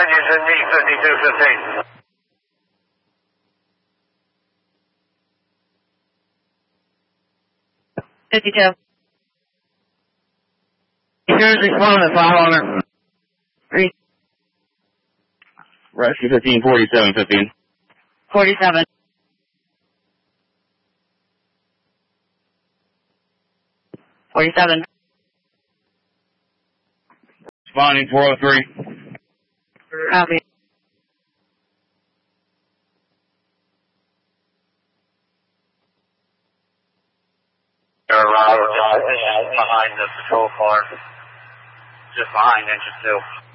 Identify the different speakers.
Speaker 1: Houston, meet 5215.
Speaker 2: 52.
Speaker 3: Here's responding, file owner. Rescue 15, 47, 15.
Speaker 2: 47. 47.
Speaker 3: Responding 403.
Speaker 2: Copy.
Speaker 1: Behind the patrol car. Just behind engine 2.